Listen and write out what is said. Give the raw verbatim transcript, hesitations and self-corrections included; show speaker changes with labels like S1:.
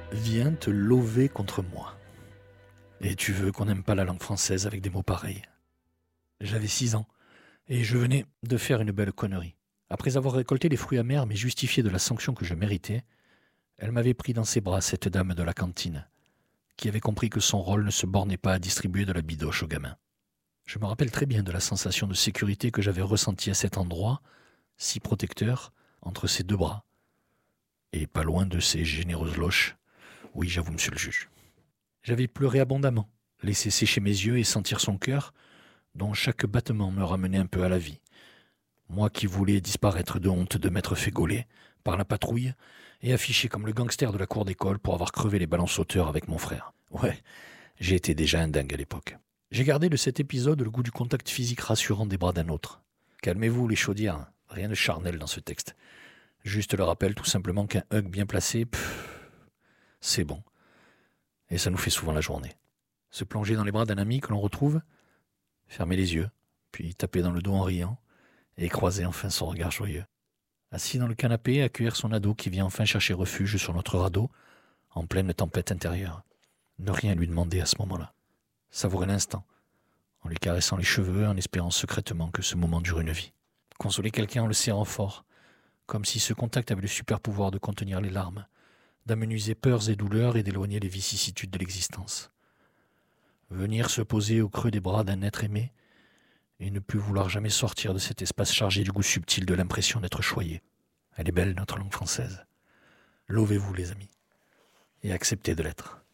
S1: vient te lover contre moi. Et tu veux qu'on n'aime pas la langue française avec des mots pareils. J'avais six ans, et je venais de faire une belle connerie. Après avoir récolté les fruits amers mais justifiés de la sanction que je méritais, elle m'avait pris dans ses bras, cette dame de la cantine, qui avait compris que son rôle ne se bornait pas à distribuer de la bidoche aux gamins. Je me rappelle très bien de la sensation de sécurité que j'avais ressentie à cet endroit, si protecteur, entre ses deux bras, et pas loin de ses généreuses loches. Oui, j'avoue, monsieur le juge. J'avais pleuré abondamment, laissé sécher mes yeux et sentir son cœur, dont chaque battement me ramenait un peu à la vie. Moi qui voulais disparaître de honte de m'être fait gauler par la patrouille et affiché comme le gangster de la cour d'école pour avoir crevé les ballons sauteurs avec mon frère. Ouais, j'ai été déjà un dingue à l'époque. J'ai gardé de cet épisode le goût du contact physique rassurant des bras d'un autre. Calmez-vous les chaudières, rien de charnel dans ce texte. Juste le rappel tout simplement qu'un hug bien placé, pff, c'est bon. Et ça nous fait souvent la journée. Se plonger dans les bras d'un ami que l'on retrouve, fermer les yeux, puis taper dans le dos en riant, et croiser enfin son regard joyeux. Assis dans le canapé, accueillir son ado qui vient enfin chercher refuge sur notre radeau, en pleine tempête intérieure. Ne rien lui demander à ce moment-là. Savourer l'instant, en lui caressant les cheveux, en espérant secrètement que ce moment dure une vie. Consoler quelqu'un en le serrant fort, comme si ce contact avait le super pouvoir de contenir les larmes, d'amenuiser peurs et douleurs et d'éloigner les vicissitudes de l'existence. Venir se poser au creux des bras d'un être aimé et ne plus vouloir jamais sortir de cet espace chargé du goût subtil de l'impression d'être choyé. Elle est belle, notre langue française. Lovez-vous, les amis, et acceptez de l'être.